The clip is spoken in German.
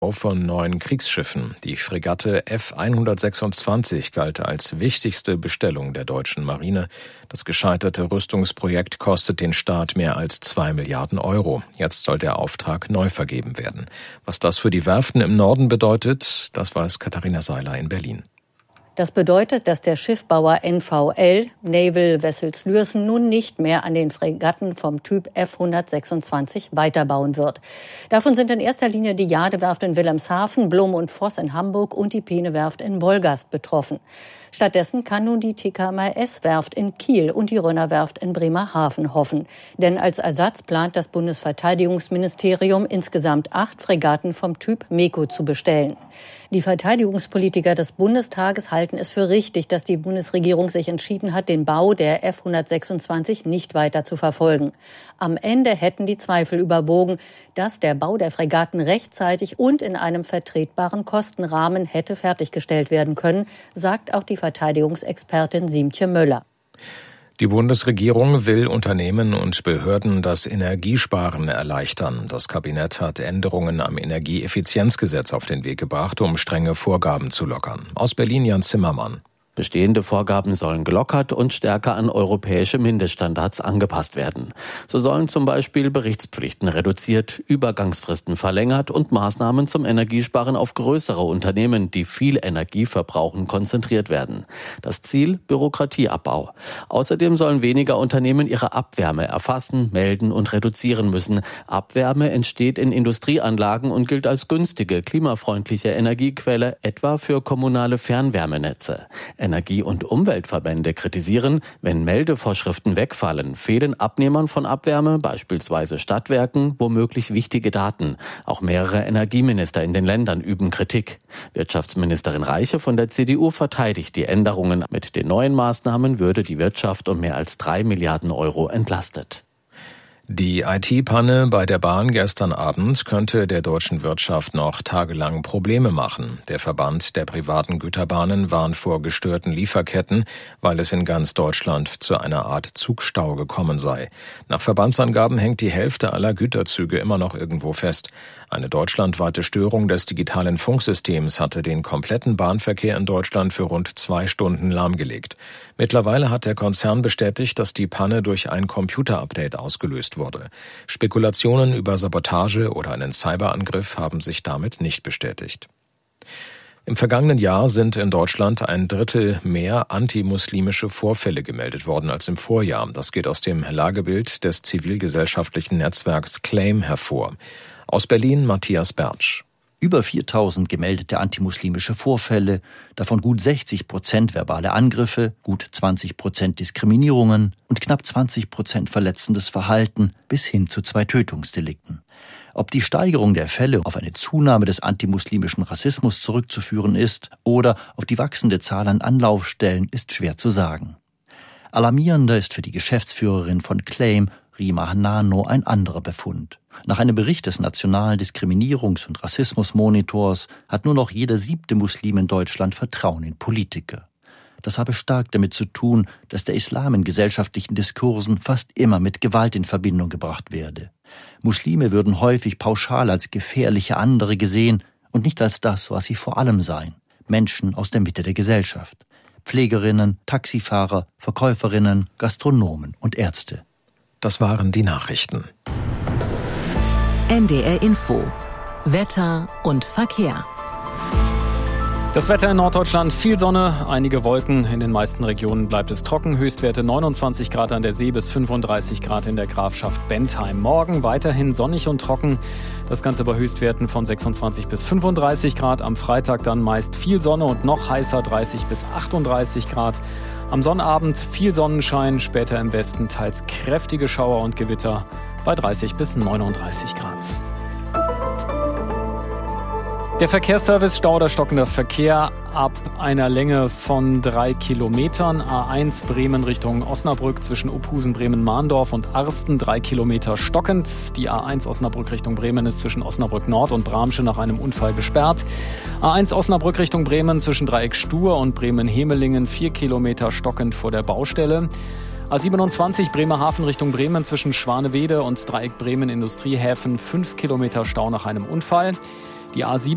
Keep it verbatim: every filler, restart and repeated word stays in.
Bau von neuen Kriegsschiffen. Die Fregatte F hundertsechsundzwanzig galt als wichtigste Bestellung der deutschen Marine. Das gescheiterte Rüstungsprojekt kostet den Staat mehr als zwei Milliarden Euro. Jetzt soll der Auftrag neu vergeben werden. Was das für die Werften im Norden bedeutet, das weiß Katharina Seiler in Berlin. Das bedeutet, dass der Schiffbauer N V L, Naval Vessels Lürssen, nun nicht mehr an den Fregatten vom Typ F hundertsechsundzwanzig weiterbauen wird. Davon sind in erster Linie die Jadewerft in Wilhelmshaven, Blum und Voss in Hamburg und die Peene-Werft in Wolgast betroffen. Stattdessen kann nun die T K M S-Werft in Kiel und die Rönner-Werft in Bremerhaven hoffen. Denn als Ersatz plant das Bundesverteidigungsministerium insgesamt acht Fregatten vom Typ MEKO zu bestellen. Die Verteidigungspolitiker des Bundestages halten es für richtig, dass die Bundesregierung sich entschieden hat, den Bau der F hundertsechsundzwanzig nicht weiter zu verfolgen. Am Ende hätten die Zweifel überwogen, dass der Bau der Fregatten rechtzeitig und in einem vertretbaren Kostenrahmen hätte fertiggestellt werden können, sagt auch die Verteidigungsexpertin Siemtje Möller. Die Bundesregierung will Unternehmen und Behörden das Energiesparen erleichtern. Das Kabinett hat Änderungen am Energieeffizienzgesetz auf den Weg gebracht, um strenge Vorgaben zu lockern. Aus Berlin Jan Zimmermann. Bestehende Vorgaben sollen gelockert und stärker an europäische Mindeststandards angepasst werden. So sollen zum Beispiel Berichtspflichten reduziert, Übergangsfristen verlängert und Maßnahmen zum Energiesparen auf größere Unternehmen, die viel Energie verbrauchen, konzentriert werden. Das Ziel: Bürokratieabbau. Außerdem sollen weniger Unternehmen ihre Abwärme erfassen, melden und reduzieren müssen. Abwärme entsteht in Industrieanlagen und gilt als günstige, klimafreundliche Energiequelle, etwa für kommunale Fernwärmenetze. Energie- und Umweltverbände kritisieren, wenn Meldevorschriften wegfallen, fehlen Abnehmern von Abwärme, beispielsweise Stadtwerken, womöglich wichtige Daten. Auch mehrere Energieminister in den Ländern üben Kritik. Wirtschaftsministerin Reiche von der C D U verteidigt die Änderungen. Mit den neuen Maßnahmen würde die Wirtschaft um mehr als drei Milliarden Euro entlastet. Die I T-Panne bei der Bahn gestern Abend könnte der deutschen Wirtschaft noch tagelang Probleme machen. Der Verband der privaten Güterbahnen warnt vor gestörten Lieferketten, weil es in ganz Deutschland zu einer Art Zugstau gekommen sei. Nach Verbandsangaben hängt die Hälfte aller Güterzüge immer noch irgendwo fest. Eine deutschlandweite Störung des digitalen Funksystems hatte den kompletten Bahnverkehr in Deutschland für rund zwei Stunden lahmgelegt. Mittlerweile hat der Konzern bestätigt, dass die Panne durch ein Computerupdate ausgelöst wurde. Spekulationen über Sabotage oder einen Cyberangriff haben sich damit nicht bestätigt. Im vergangenen Jahr sind in Deutschland ein Drittel mehr antimuslimische Vorfälle gemeldet worden als im Vorjahr. Das geht aus dem Lagebild des zivilgesellschaftlichen Netzwerks Claim hervor. Aus Berlin Matthias Bertsch. Über viertausend gemeldete antimuslimische Vorfälle, davon gut sechzig Prozent verbale Angriffe, gut zwanzig Prozent Diskriminierungen und knapp zwanzig Prozent verletzendes Verhalten bis hin zu zwei Tötungsdelikten. Ob die Steigerung der Fälle auf eine Zunahme des antimuslimischen Rassismus zurückzuführen ist oder auf die wachsende Zahl an Anlaufstellen, ist schwer zu sagen. Alarmierender ist für die Geschäftsführerin von Claim, Rima Hanano, ein anderer Befund. Nach einem Bericht des Nationalen Diskriminierungs- und Rassismusmonitors hat nur noch jeder siebte Muslim in Deutschland Vertrauen in Politiker. Das habe stark damit zu tun, dass der Islam in gesellschaftlichen Diskursen fast immer mit Gewalt in Verbindung gebracht werde. Muslime würden häufig pauschal als gefährliche andere gesehen und nicht als das, was sie vor allem seien: Menschen aus der Mitte der Gesellschaft. Pflegerinnen, Taxifahrer, Verkäuferinnen, Gastronomen und Ärzte. Das waren die Nachrichten. N D R Info. Wetter und Verkehr. Das Wetter in Norddeutschland: viel Sonne, einige Wolken. In den meisten Regionen bleibt es trocken. Höchstwerte neunundzwanzig Grad an der See bis fünfunddreißig Grad in der Grafschaft Bentheim. Morgen weiterhin sonnig und trocken. Das Ganze bei Höchstwerten von sechsundzwanzig bis fünfunddreißig Grad. Am Freitag dann meist viel Sonne und noch heißer, dreißig bis achtunddreißig Grad. Am Sonnabend viel Sonnenschein, später im Westen teils kräftige Schauer und Gewitter bei dreißig bis neununddreißig Grad. Der Verkehrsservice: Stau oder stockender Verkehr ab einer Länge von drei Kilometern. A eins Bremen Richtung Osnabrück zwischen Ophusen, Bremen-Mahndorf und Arsten drei Kilometer stockend. Die A eins Osnabrück Richtung Bremen ist zwischen Osnabrück Nord und Bramsche nach einem Unfall gesperrt. A eins Osnabrück Richtung Bremen zwischen Dreieck Stur und Bremen-Hemelingen vier Kilometer stockend vor der Baustelle. A siebenundzwanzig Bremerhaven Richtung Bremen zwischen Schwanewede und Dreieck Bremen Industriehäfen fünf Kilometer Stau nach einem Unfall. Die A sieben